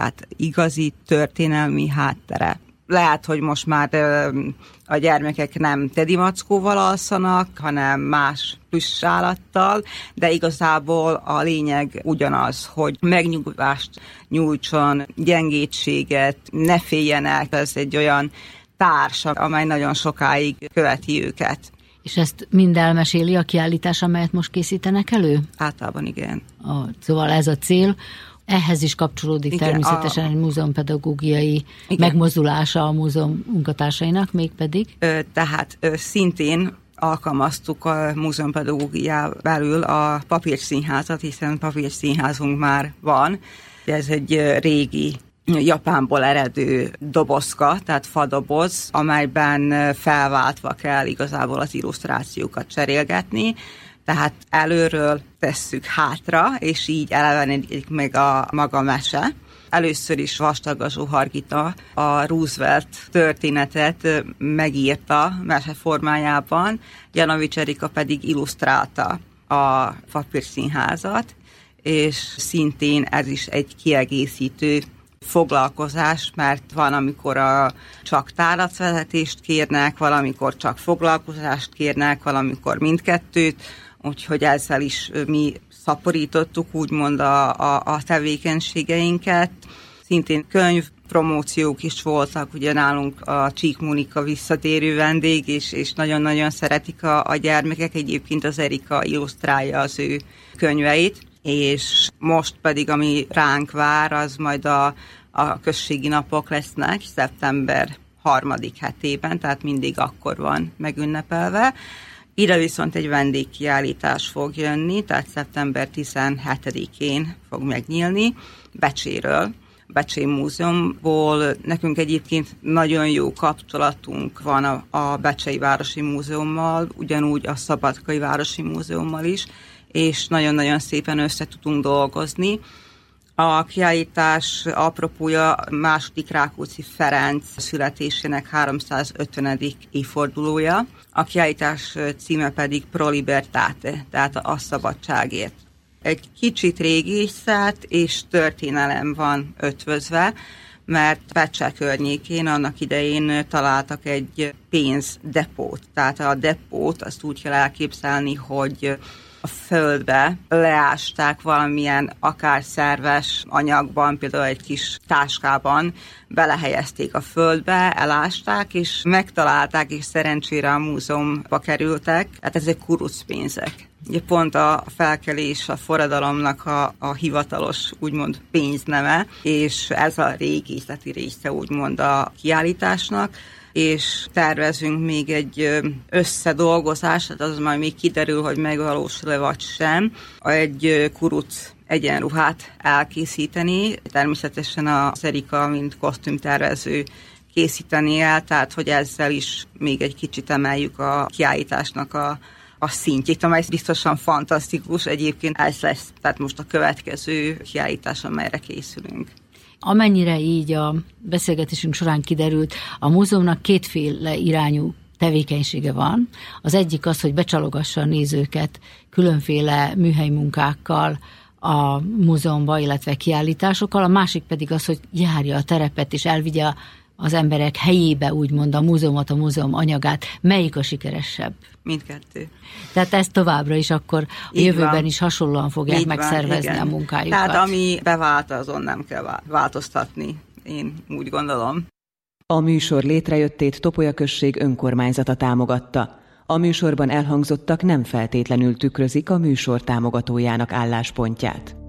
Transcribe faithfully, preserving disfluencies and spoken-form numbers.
tehát igazi történelmi háttere. Lehet, hogy most már a gyermekek nem Teddy Mackóval alszanak, hanem más plüssállattal, de igazából a lényeg ugyanaz, hogy megnyugvást nyújtson, gyengétséget, ne féljenek, ez egy olyan társa, amely nagyon sokáig követi őket. És ezt mind elmeséli a kiállítás, amelyet most készítenek elő? Általában igen. A, szóval ez a cél. Ehhez is kapcsolódik igen, természetesen a... egy múzeumpedagógiai igen. megmozdulása a múzeum munkatársainak, mégpedig? Ö, tehát ö, szintén alkalmaztuk a múzeumpedagógián belül a papírszínházat, hiszen papírszínházunk már van. Ez egy régi Japánból eredő dobozka, tehát fadoboz, amelyben felváltva kell igazából az illusztrációkat cserélgetni, tehát előről tesszük hátra, és így elevenedik meg a maga mese. Először is Vastagazsó Hargita a Roosevelt történetet megírta mese formájában, Janovics Erika pedig illusztrálta a papírszínházat, és szintén ez is egy kiegészítő foglalkozás, mert van, amikor a csak tárlatvezetést kérnek, valamikor csak foglalkozást kérnek, valamikor mindkettőt, úgyhogy ezzel is mi szaporítottuk úgymond a, a, a tevékenységeinket. Szintén könyvpromóciók is voltak, ugye nálunk a Csík Mónika visszatérő vendég, és, és nagyon-nagyon szeretik a, a gyermekek, egyébként az Erika illusztrálja az ő könyveit, és most pedig, ami ránk vár, az majd a, a községi napok lesznek, szeptember harmadik hetében, tehát mindig akkor van megünnepelve. Ide viszont egy vendégkiállítás fog jönni, tehát szeptember tizenhetedikén fog megnyílni Becséről, Becsei Múzeumból. Nekünk egyébként nagyon jó kapcsolatunk van a, a Becsei Városi Múzeummal, ugyanúgy a Szabadkai Városi Múzeummal is, és nagyon-nagyon szépen össze tudunk dolgozni. A kiállítás apropója második Rákóczi Ferenc születésének háromszázötvenedik évfordulója. A kiállítás címe pedig Pro Libertate, tehát a szabadságért. Egy kicsit régészet és történelem van ötvözve, mert Becse környékén annak idején találtak egy pénzdepót. Tehát a depót azt úgy kell elképzelni, hogy a földbe leásták valamilyen akár szerves anyagban, például egy kis táskában, belehelyezték a földbe, elásták, és megtalálták, és szerencsére a múzeumba kerültek. Hát ezek kuruczpénzek. Ugye pont a felkelés a forradalomnak a, a hivatalos, úgymond pénzneme, és ez a régészeti része, úgymond a kiállításnak, és tervezünk még egy összedolgozást, tehát az majd még kiderül, hogy megvalósul-e vagy sem, egy kuruc egyenruhát elkészíteni. Természetesen az Erika, mint kosztümtervező készíteni el, tehát hogy ezzel is még egy kicsit emeljük a kiállításnak a, a szintjét, amely biztosan fantasztikus. Egyébként ez lesz, tehát most a következő kiállítás, amelyre készülünk. Amennyire így a beszélgetésünk során kiderült, a múzeumnak kétféle irányú tevékenysége van. Az egyik az, hogy becsalogassa a nézőket különféle műhelymunkákkal a múzeumba, illetve kiállításokkal, a másik pedig az, hogy járja a terepet és elvigye az emberek helyébe, úgymond a múzeumot, a múzeum anyagát. Melyik a sikeresebb? Mindkettő. Tehát ezt továbbra is akkor a így jövőben van. is hasonlóan fogják így megszervezni van, a munkájukat. Tehát ami bevált, azon nem kell változtatni, én úgy gondolom. A műsor létrejöttét Topolya község önkormányzata támogatta. A műsorban elhangzottak nem feltétlenül tükrözik a műsor támogatójának álláspontját.